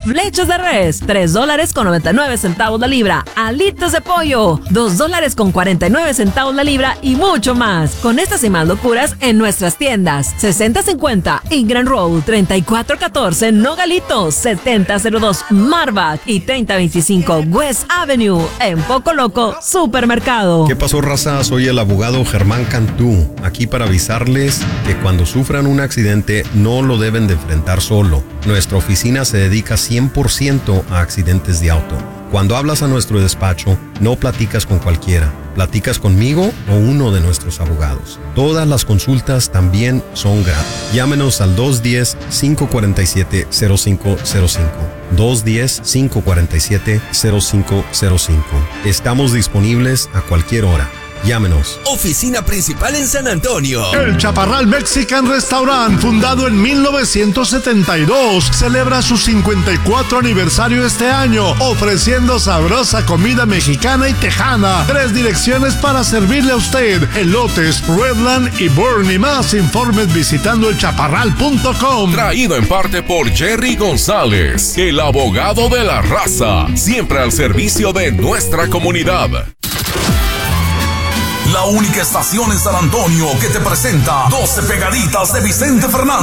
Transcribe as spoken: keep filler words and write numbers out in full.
Flechas de res, tres dólares con noventa y nueve centavos la libra. Alitas de pollo, dos dólares con cuarenta y nueve centavos la libra y mucho más. Con estas y más locuras en nuestras tiendas. sesenta cincuenta Ingram Road, treinta y cuatro catorce Nogalitos, setenta cero dos Marvac y treinta veinticinco West Avenue en Poco Loco Supermercado. ¿Qué pasó, raza? Soy el abogado Germán Cantú, aquí para avisarles que cuando sufran un accidente no lo deben de enfrentar solo. Nuestra oficina se dedica cien por ciento a accidentes de auto. Cuando hablas a nuestro despacho, no platicas con cualquiera. Platicas conmigo o uno de nuestros abogados. Todas las consultas también son gratis. Llámenos al dos uno cero, cinco cuatro siete, cero cinco cero cinco. dos uno cero, cinco cuatro siete, cero cinco cero cinco. Estamos disponibles a cualquier hora. Llámenos. Oficina principal en San Antonio. El Chaparral Mexican Restaurant, fundado en mil novecientos setenta y dos, celebra su cincuenta y cuatro aniversario este año, ofreciendo sabrosa comida mexicana y tejana. Tres direcciones para servirle a usted: Elotes, Redland y Boerne. Más informes visitando el chaparral punto com. Traído en parte por Jerry González, el abogado de la raza, siempre al servicio de nuestra comunidad. La única estación en San Antonio que te presenta doce pegaditas de Vicente Fernández.